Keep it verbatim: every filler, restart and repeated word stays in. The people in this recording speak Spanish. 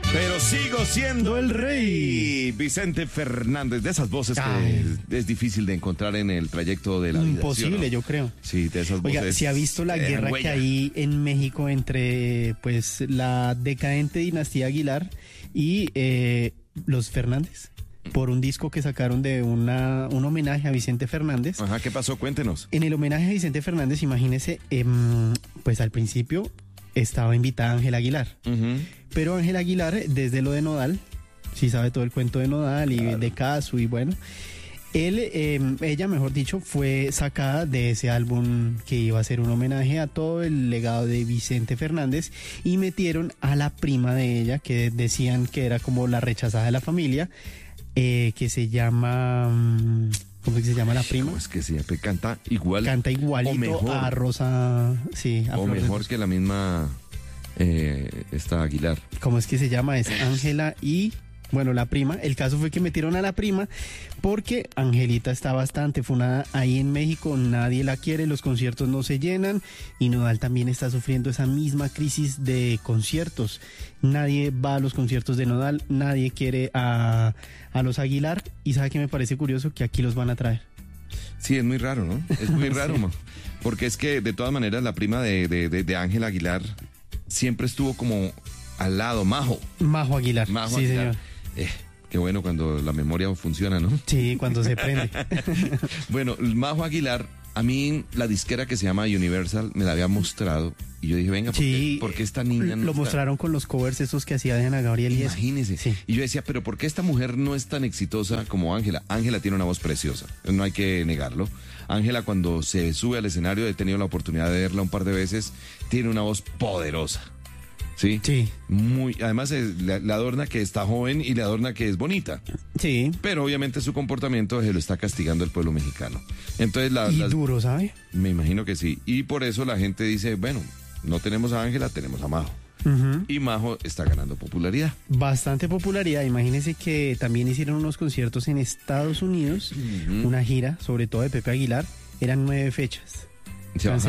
Pero sigo siendo el rey. Vicente Fernández, de esas voces Ay. que es difícil de encontrar en el trayecto de la vida. Imposible, ¿sí, no? Yo creo. Sí, de esas voces. Oiga, ¿se ha visto la guerra huella. que hay en México entre pues la decadente dinastía Aguilar y eh, los Fernández? Por un disco que sacaron de una, un homenaje a Vicente Fernández. Ajá, ¿qué pasó? Cuéntenos. En el homenaje a Vicente Fernández, imagínese, eh, pues al principio estaba invitada Ángela Aguilar. Uh-huh. Pero Ángela Aguilar, desde lo de Nodal, sí sabe todo el cuento de Nodal y claro. de Casu y bueno, él, eh, ella, mejor dicho, fue sacada de ese álbum que iba a ser un homenaje a todo el legado de Vicente Fernández y metieron a la prima de ella, que decían que era como la rechazada de la familia, eh, que se llama... ¿Cómo es que se llama la prima? ¿Cómo es que se llama? Canta igual. Canta igualito a Rosa... Sí, a o Flores. mejor que la misma... Eh, esta Aguilar. ¿Cómo es que se llama? Es Ángela y... Bueno, la prima. El caso fue que metieron a la prima porque Angelita está bastante funada ahí en México. Nadie la quiere, los conciertos no se llenan y Nodal también está sufriendo esa misma crisis de conciertos. Nadie va a los conciertos de Nodal, nadie quiere a, a los Aguilar y ¿sabe qué me parece curioso? Que aquí los van a traer. Sí, es muy raro, ¿no? Es muy raro, sí. Porque es que de todas maneras la prima de, de, de, de Ángela Aguilar siempre estuvo como al lado, Majo. Majo Aguilar, Majo sí Aguilar. señor. Eh, qué bueno cuando la memoria funciona, ¿no? Sí, cuando se prende. Bueno, Majo Aguilar, a mí la disquera que se llama Universal me la había mostrado y yo dije, venga, ¿por, sí, qué, ¿por qué esta niña no lo está? Mostraron con los covers esos que hacía de Ana Gabriel y Imagínese. eso. Sí. Y yo decía, pero ¿por qué esta mujer no es tan exitosa como Ángela? Ángela tiene una voz preciosa, no hay que negarlo. Ángela, cuando se sube al escenario, he tenido la oportunidad de verla un par de veces, tiene una voz poderosa. ¿Sí? Sí. Muy, además le, le adorna que está joven y le adorna que es bonita. Sí. Pero obviamente su comportamiento se lo está castigando el pueblo mexicano. Entonces la, y las, duro, ¿sabe? Me imagino que sí. Y por eso la gente dice, bueno, no tenemos a Ángela, tenemos a Majo. Uh-huh. Y Majo está ganando popularidad. Bastante popularidad. Imagínense que también hicieron unos conciertos en Estados Unidos, uh-huh. una gira, sobre todo de Pepe Aguilar. Eran nueve fechas. Se